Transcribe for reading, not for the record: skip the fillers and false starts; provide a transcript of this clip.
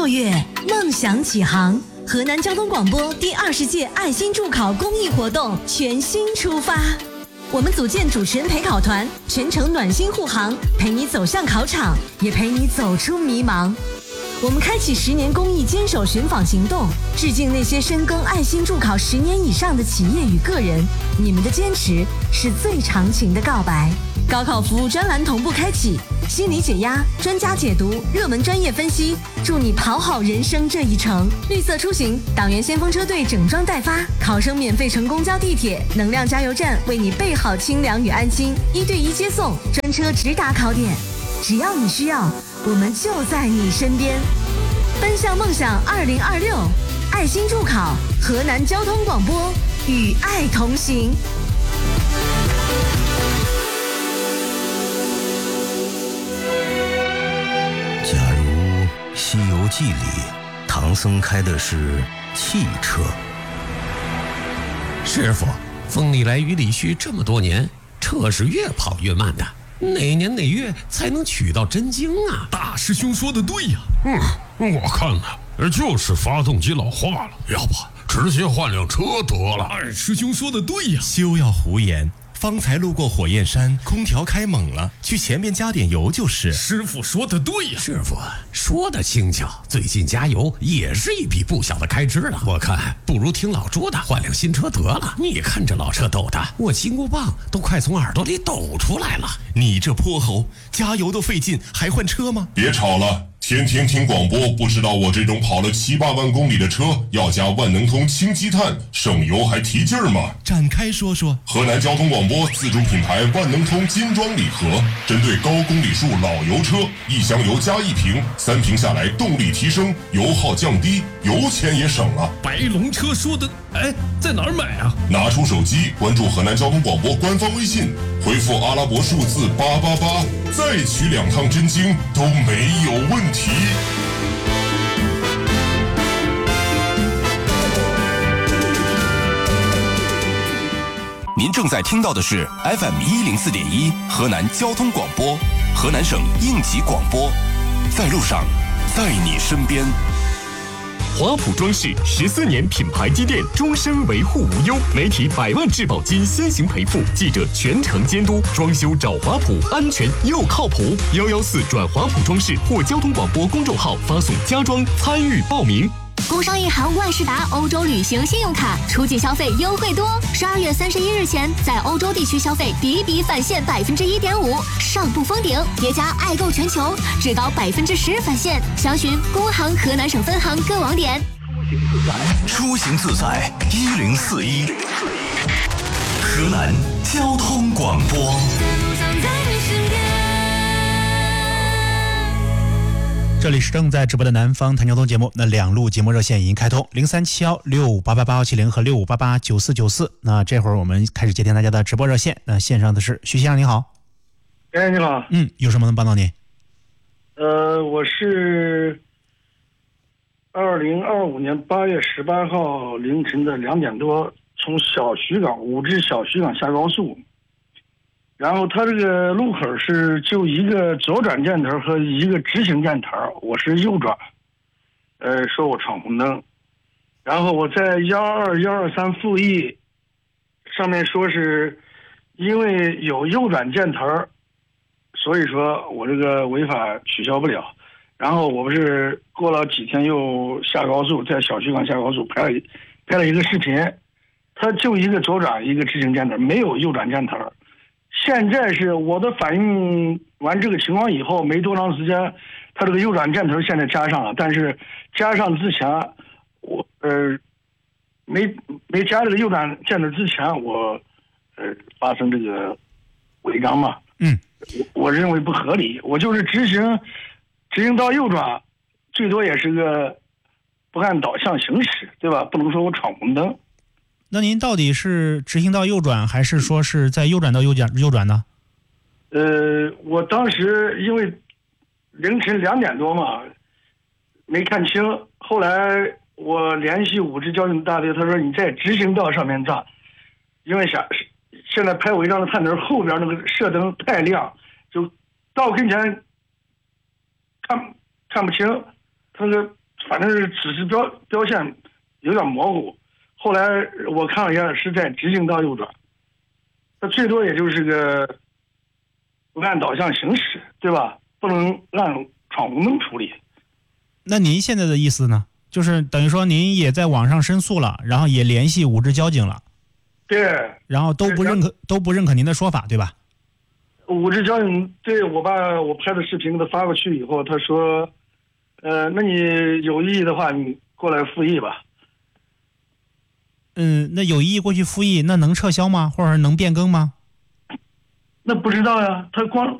6月，梦想起航，河南交通广播第20届爱心助考公益活动全新出发。我们组建主持人陪考团，全程暖心护航，陪你走向考场，也陪你走出迷茫。我们开启10年公益坚守寻访行动，致敬那些深耕爱心助考10年以上的企业与个人，你们的坚持是最长情的告白。高考服务专栏同步开启，心理解压，专家解读，热门专业分析，助你跑好人生这一程。绿色出行，党员先锋车队整装待发，考生免费乘公交地铁，能量加油站为你备好清凉与安心，1对1接送，专车直达考点。只要你需要，我们就在你身边。奔向梦想2026，爱心助考，河南交通广播与爱同行。 假如《西游记》里唐僧开的是汽车， 师傅，风里来雨里去这么多年，车是越跑越慢的，哪年哪月才能取到真经啊？ 大师兄说的对呀。我看呢，就是发动机老化了，要不直接换辆车得了。二师兄说的对呀。 休要胡言，方才路过火焰山，空调开猛了，去前面加点油就是。 师傅说的对呀。 师傅说的轻巧，最近加油也是一笔不小的开支了。我看不如听老朱的，换辆新车得了。你看这老车抖的，我金箍棒都快从耳朵里抖出来了。 你这泼猴，加油都费劲，还换车吗？ 别吵了，天天听广播，不知道我这种跑了7、8万公里的车要加万能通氢积碳，省油还提劲儿吗？ 展开说说。 河南交通广播自主品牌万能通金装礼盒，针对高公里数老油车，1箱油加1瓶，3瓶下来动力提升，油耗降低，油钱也省了。 白龙车说的，在哪儿买啊？ 拿出手机关注河南交通广播官方微信，回复阿拉伯数字888，再取2趟真经都没有问题。 您正在听到的是 FM104.1 河南交通广播，河南省应急广播，在路上，在你身边。 华普装饰14年品牌积淀，终身维护无忧，媒体100万质保金先行赔付，记者全程监督，装修找华普，安全又靠谱。114转华普装饰或交通广播公众号发送家装参与报名。 工商银行万事达欧洲旅行信用卡出境消费优惠多，12月31日前在欧洲地区消费第一笔返现1.5%，上不封顶，叠加爱购全球，至高10%返现。详询工行河南省分行各网点。 出行自在1041，河南交通广播。 这里是正在直播的南方谈交通节目，那2路节目热线已经开通，037165888870和65889494。那这会儿我们开始接听大家的直播热线。那线上的是徐先生，你好。 你好。 有什么能帮到您？ 我是2025年8月18号凌晨的2点多，从小徐港武直小徐港下高速。然后它这个路口是就一个左转箭头和一个直行箭头，我是右转，说我闯红灯，然后我在12123复议上面说是因为有右转箭头，所以说我这个违法取消不了。然后我不是过了几天又下高速，在小徐港下高速拍了一个视频，它就一个左转一个直行箭头，没有右转箭头。现在是我的反映完这个情况以后没多长时间，它这个右转箭头现在加上了，但是加上之前我没加这个右转箭头之前我发生这个违章嘛，我认为不合理，我就是直行到右转，最多也是个不按导向行驶，对吧？不能说我闯红灯。 那您到底是直行到右转，还是说是在右转到右转呢？ 我当时因为凌晨2点多嘛，没看清，后来我联系武直交警大队，他说你在直行道上面站，因为现在拍违章的探头后边那个射灯太亮，就到跟前看不清，他那个反正是指示标线有点模糊。后来我看了一下，是在直行道右转，它最多也就是个不按导向行驶，对吧？不能按闯红灯处理。 那您现在的意思呢？就是等于说您也在网上申诉了，然后也联系5支交警了。 对。 然后都不认可您的说法，对吧 ？5支交警对我把我拍的视频给他发过去以后，他说，那你有异议的话，你过来复议吧。 那有异议过去复议，那能撤销吗？或者能变更吗？ 那不知道呀，他光